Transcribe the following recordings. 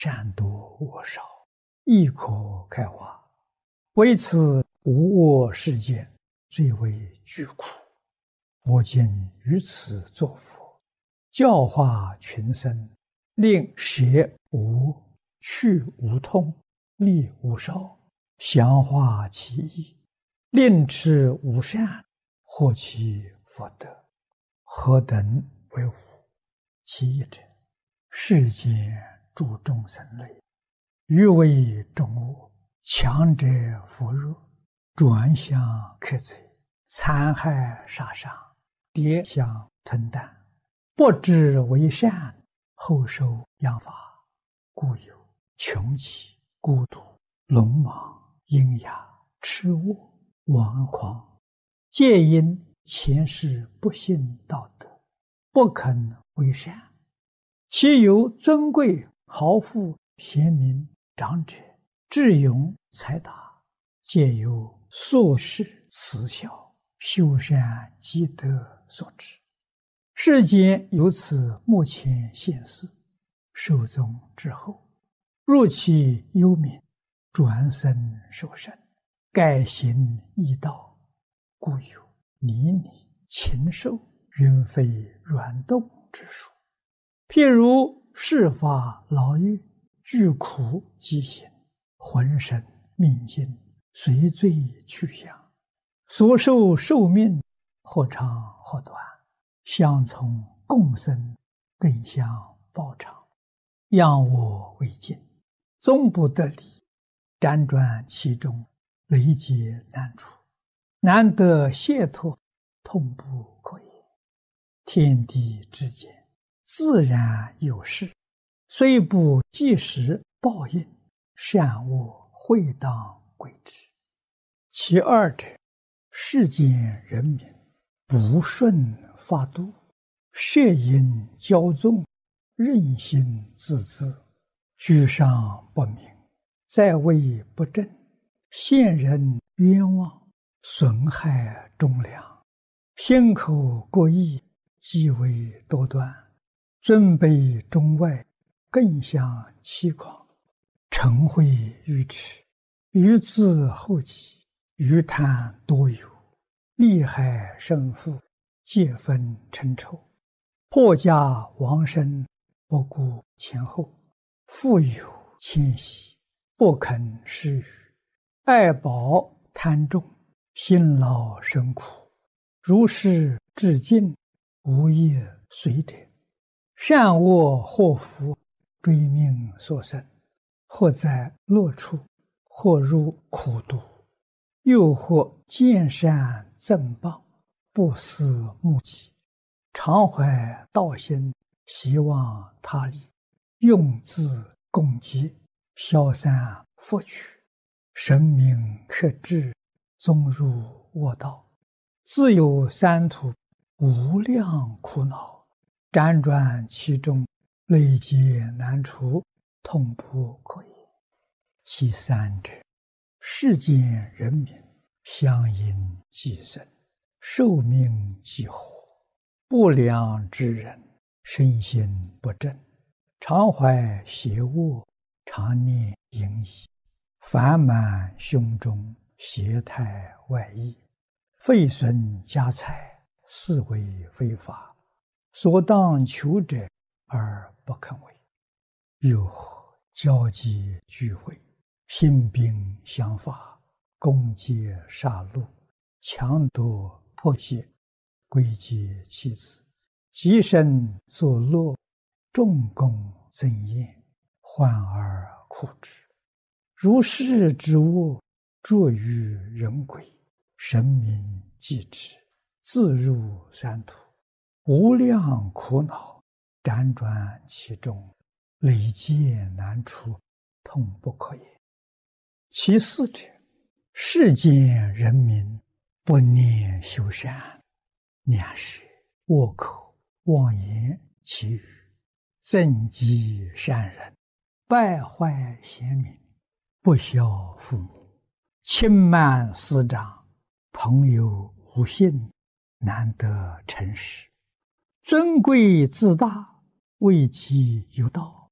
善多恶少，亦可开化。为此无我世间，最为具苦。我今于此作佛，教化群生，令舍无、去无痛，利无少，详化其意，令持无善，获其福德。何等为无？其一者，世间诸众生类，欲为众恶，强者扶弱，转向克贼，残害杀伤，跌相吞啖，不知为善，后受殃罚，故有穷奇、孤独、鲁莽、阴哑、痴误、顽狂，皆因前世不信道德，不肯为善。其由尊贵豪富贤明长者，智勇才达，皆由宿世慈孝修善积德所致。世间由此目前现世，寿终之后，入其幽冥，转生受生，改行异道，故有泥泞、禽兽、云飞软动之术。譬如世法牢狱，具苦疾行，浑身命尽，随罪去向，所受寿命或长或短，相从共生，更相报偿，仰我为镜，终不得离，辗转其中，累劫难除，难得解脱，痛不可言。天地之间，自然有事，虽不即时报应，善恶会当归之。其二者，世间人民不顺法度，摄因骄纵，任性自恣，居上不明，在位不正，陷人冤枉，损害忠良，心口过意，极为多端，尊卑中外，更相欺诳，嗔恚愚痴，愚自后己，愚贪多有，利害胜负，皆分称仇，破家亡身，不顾前后，富有谦息，不肯施予，爱宝贪重，辛劳生苦，如是至尽，无业随者，善恶祸福，追命所生，或在乐处，或入苦毒，又或见善赠报，不思目己，常怀道心，希望他利，用自攻击，消散福取，神明克制，终入恶道，自有三途，无量苦恼，辗转其中，累劫难除，痛不可言。其三者，世间人民相因寄生，寿命既活，不良之人，身心不正，常怀邪恶，常念淫逸，烦满胸中，邪态外溢，废损家财，是为非法，所当求者而不肯为。又或交际聚会，兴兵相伐，攻击杀戮，强夺迫胁，归结妻子，极身作乐，重功增艳，患而苦之。如是之恶，著于人鬼，神明继之，自入三途，无量苦恼，辗转其中，累劫难除，痛不可言。其四者，世间人民不念修善，两舌恶口妄言绮语，增击善人，败坏贤民，不孝父母，轻慢师长，朋友无信，难得诚实，尊贵自大，位极有道，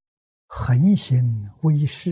恒行威势。